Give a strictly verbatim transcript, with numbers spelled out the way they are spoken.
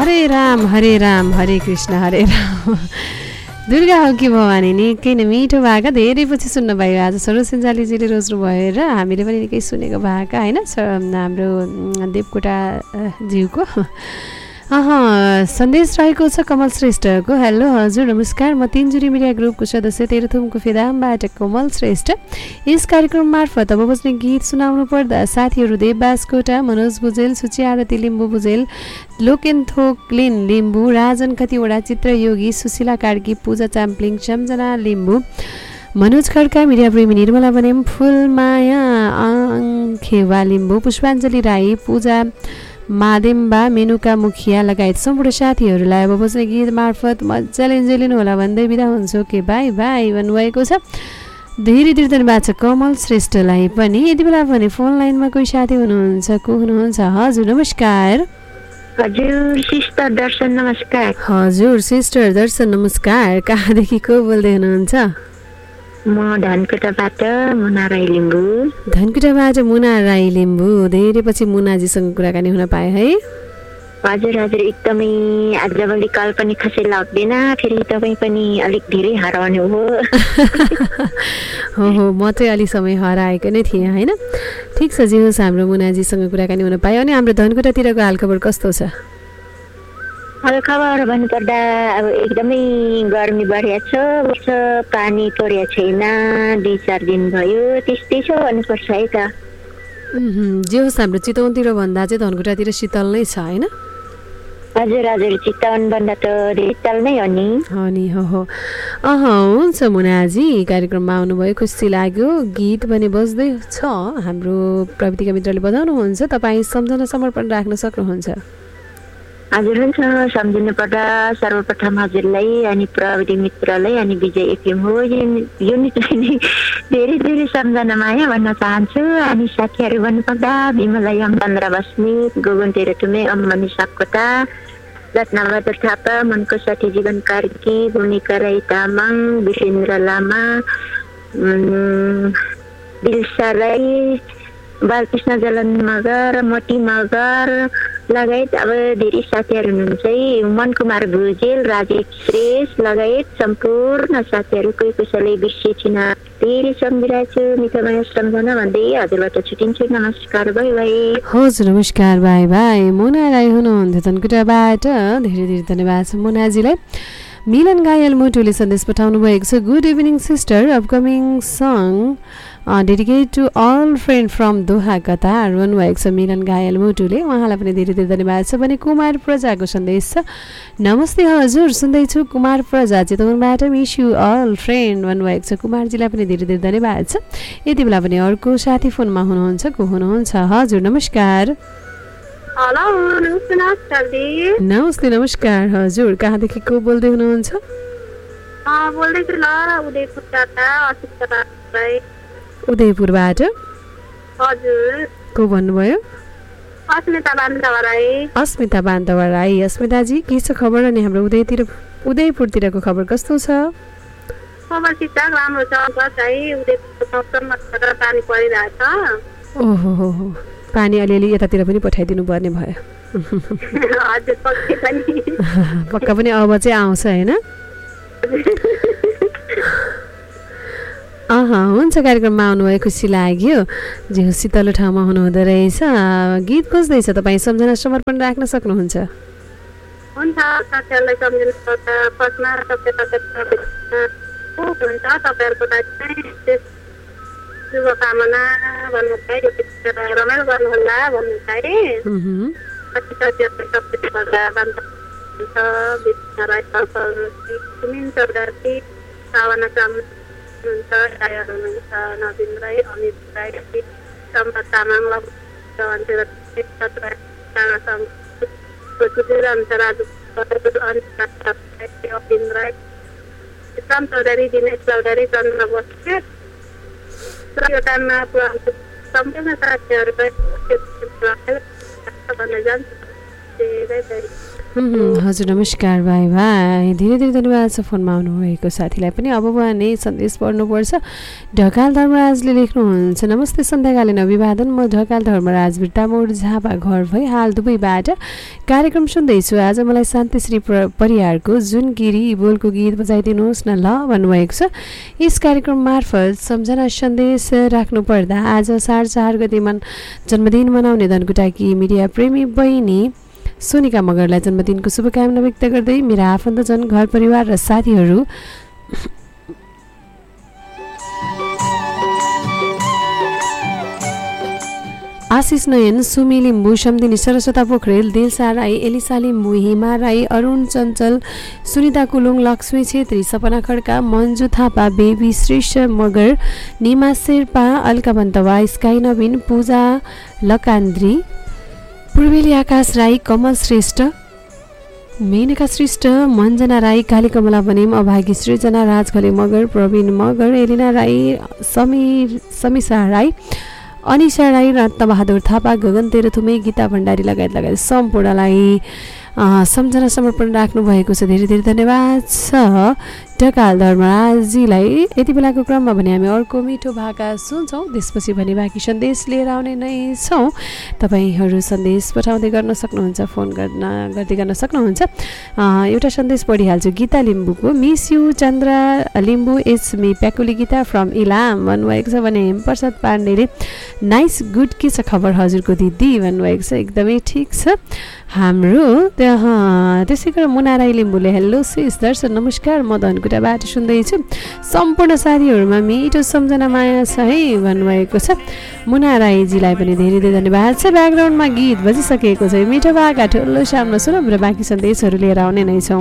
हरे राम हरे राम हरे कृष्ण हरे राम। दुर्गा हो कि भवानी निकै नै मिठो भाका धेरै पछि सुन्न पायो आज सरोज सेन्जालीजीले रोज्नु भयो र हामीले पनि निकै सुनेको भाका होइन हाम्रो देवकोटा ज्यूको अह सन्देश रहेको छ कमल श्रेष्ठको। हेलो हजुर नमस्कार, म तिनजुरी मिडिया ग्रुपको सदस्य तेह्रथुमको फेदामबाट कमल श्रेष्ठ। यस कार्यक्रम मार्फत अब बस्ने गीत सुनाउनु पर्दा साथीहरू देवबास कोटा, मनोज बुजेल, सुचिआरती लिम्बू बुजेल, लोकेन्थोक्लिन लिम्बू, राजन कतिवटा, चित्रयोगी, सुशीला कार्की, पूजा चाम्प्लिङ, सम्झना लिम्बू, मनोज खड्का, मिडिया प्रेमी निर्मला बनेम, फुलमाया आङ्खेवा लिम्बू, पुष्पाञ्जली राई, पूजा मादेम्बा, मेनुका मुखिया लगायत सम्पूर्ण साथीहरूलाई अब बस्ने गीत मार्फत मजाले इन्जोय लिनु होला भन्दै बिदा हुन्छु के बाई बाई भन्नुभएको छ। धेरै धेरै धन्यवाद छ कमल श्रेष्ठलाई पनि। यति बेला भने फोन लाइनमा कोही साथी हुनुहुन्छ, को हुनुहुन्छ? हजुर नमस्कार। हजुर सिस्टर दर्शन नमस्कार। हजुर सिस्टर दर्शन नमस्कार। कहाँदेखि को बोल्दै हुनुहुन्छ? म धनकुटाबाट मुना राई लिम्बू। धनकुटाबाट मुना राई लिम्बू। धेरै पछि मुनाजीसँग कुराकानी हुन पाए है। हजुर हजुर एकदमै आजभोलि कल पनि खासै लाग्दैन, फेरि तपाईँ पनि अलिक धेरै हराउनु हो। हो हो म चाहिँ अलिक समय हराएको नै थिएँ होइन। ठिक छ जी, होस् हाम्रो मुनाजीसँग कुराकानी हुन पायो। अनि हाम्रो धनकुटातिरको हालखबर कस्तो छ? हालखबर भन्नुपर्दा अब एकदमै गर्मी बढेको छ, वर्ष पानी परेको छैन, दुई चार दिन भयो, त्यस्तै छ भन्नुपर्छ है त। जे होस् हाम्रो चितवनतिर भन्दा चाहिँ धनकुटातिर शीतल नै छ होइन? हजुर हजुर चितवन भन्दा त धेरै शीतल नै हो नि। हो नि हो हो अह हुन्छ मुनाजी, कार्यक्रममा आउनुभयो खुसी लाग्यो। गीत पनि बज्दै छ, हाम्रो प्रविधिका मित्रले बजाउनुहुन्छ, तपाईँ सम्झना समर्पण राख्न सक्नुहुन्छ। हजुर हुन्छ, सम्झिनु पर्दा सर्वप्रथम हजुरलाई अनि प्रविधि मित्रलाई अनि विजय एफएम हो यो मित्रले धेरै धेरै सम्झना माया भन्न चाहन्छु। अनि साथीहरू भन्नुपर्दा विमला यम चन्द्र बस्नेत, गोगन तेह्रथुमे, अम्मनी सापकोटा, रत्नबहादुर थापा, मनको साथी जीवन कार्की, भूमिका राई तामाङ, विसेन्द्र लामा, दिलसा राई, बालकृष्ण जलन मगर, मोती मगर लगायत अब धेरै साथीहरू हुनुहुन्छ है। मन कुमार भुजेल, राजेश श्रेष्ठ लगायत सम्पूर्ण साथीहरू कोही कसैले बिर्से छिन धेरै सम्झिरहेको छु। मिठो माया सम्झना भन्दै हजुरबाट छुट्टिन्छु। नमस्कार, बाई बाई। हजुर नमस्कार, बाई बाई। मुना राई हुनुहुन्थ्यो धनकुटाबाट, धेरै धेरै धन्यवाद छ मुनाजीलाई। मिलन गायल मोटुले सन्देश पठाउनु भएको छ। Good evening sister, upcoming song dedicate to all friend from Doha Qatar भन्नुभएको छ मिलन गायल मोटुले। उहाँलाई पनि धेरै धेरै धन्यवाद छ। भने कुमार प्रजाको सन्देश छ। नमस्ते हजुर, सुन्दैछु कुमार प्रजा चितवनबाट, मिस यु अल फ्रेन्ड भन्नुभएको छ। कुमारजीलाई पनि धेरै धेरै धन्यवाद छ। यति बेला पनि अर्को साथी फोनमा हुनुहुन्छ, को हुनुहुन्छ? हजुर नमस्कार। हेलो नमस्कार दी। नमस्ते नमस्कार हजुर, कहाँदेखि को बोल्दै हुनुहुन्छ? बोल्दैछु ल उदयपुरबाट अस्मिता राई। उदयपुरबाट हजुर को भन्नुभयो? अस्मिता बान्तवा राई। अस्मिता बान्तवा राई। अस्मिताजी के छ खबर? अनि हाम्रो उदयतिर उदयपुरतिरको खबर कस्तो छ? खबर ठिकठाक राम्रो छ, बस है उदयपुरको मौसममा पानी परिरहेछ। ओहो हो हो, पानी अलिअलि यतातिर पनि पठाइदिनु पर्ने भयो। हजुर पक्कै पनि पक्का पनि अब चाहिँ आउँछ होइन? अह हुन्छ, कार्यक्रममा आउनुभयो खुसी लाग्यो। जे हो शीतलो ठाउँमा हुनुहुँदो रहेछ। गीत खोज्दैछ, तपाईँ सम्झना समर्पण राख्न सक्नुहुन्छ। हुन्छ साथीहरूलाई सम्झिनु पर्छ। फर्स्टमा हुन्छ तपाईँहरूको लागि शुभकामना भन्नु चाहिँ रमाइलो गर्नुहोला भन्नु चाहिँ सुमिन चौधरी, सावना चाम हुनुहुन्छ, टायर हुनुहुन्छ, नवीन राई, अमित राई, सम्पत तामाङ, राजु अपिन राई, राम चौधरी, दिनेश चौधरी, चन्द्र बस्नेत, यो टाइममा सम्पूर्ण साथीहरूलाई भन्न जान्छु। हजुर नमस्कार भाइ भाइ धेरै धेरै धन्यवाद छ फोनमा आउनुभएको साथीलाई पनि। अब भने सन्देश पढ्नुपर्छ। ढकाल धर्मराजले लेख्नुहुन्छ, नमस्ते सन्ध्याकालीन अभिवादन, म ढकाल धर्मराज बिर्तामोड झापा घर भई हाल दुबईबाट कार्यक्रम सुन्दैछु। आज मलाई शान्तिश्री परियारको जुन गिरी बोलको गीत बजाइदिनुहोस् न ल भन्नुभएको छ। यस कार्यक्रम मार्फत सम्झना सन्देश राख्नु पर्दा आज असार चार गते मन जन्मदिन मनाउने धनकुटाकी मिडिया प्रेमी बहिनी सोनिका मगरलाई जन्मदिनको शुभकामना व्यक्त गर्दै मेरा आफन्तजन घर परिवार र साथीहरू आशिष नयन, सुमी लिम्बू, सम्धिनी सरस्वता पोखरेल, दिलसा राई, एलिसा लिम्बू, हिमा राई, अरुण चञ्चल, सुनिता कुलुङ, लक्ष्मी छेत्री, सपना खड्का, मन्जु थापा, बेबी श्रेष्ठ मगर, निमा शेर्पा, अलका बन्तवा, स्काई नवीन, पूजा लकान्द्री, पूर्वेली आकाश राई, कमल श्रेष्ठ, मेनका श्रेष्ठ, मञ्जना राई, काली कमला बनेम, अभागी सृजना, राजखले मगर, प्रवीण मगर, एलिना राई, समीर समीसा राई, अनिशा राई, रत्नबहादुर थापा, गगन तेह्रथुमे, गीता भण्डारी लगायत लगायत सम्पूर्णलाई सम्झना समर्पण राख्नु भएको छ। धेरै धेरै धन्यवाद छ ढकाल धर्मराजजीलाई। यति बेलाको क्रममा भने हामी अर्को मिठो भाका सुन्छौँ, त्यसपछि भने बाँकी सन्देश लिएर आउने नै छौँ। तपाईँहरू सन्देश पठाउँदै गर्न सक्नुहुन्छ, फोन गर्न गर्दै गर्न सक्नुहुन्छ। एउटा सन्देश पढिहाल्छु। Gita लिम्बूको, miss you Chandra Limbu, H me Pyakuli Gita from Ilam भन्नुभएको छ भने हेमप्रसाद पाण्डेले नाइस गुड के छ खबर हजुरको दिदी भन्नुभएको छ। एकदमै ठिक छ हाम्रो त्यहाँ। त्यसै गरेर मुना राई लिम्बूले हेलो सिस दर्शन नमस्कार, म धनकुटाबाट सुन्दैछु, सम्पूर्ण साथीहरूमा मिठो सम्झना माया छ है भन्नुभएको छ। मुना राईजीलाई पनि धेरै धेरै धन्यवाद छ। ब्याकग्राउन्डमा गीत बजिसकेको छ, मिठो भाका ठुलो सामना सुनौँ र बाँकी सन्देशहरू लिएर आउने नै छौँ।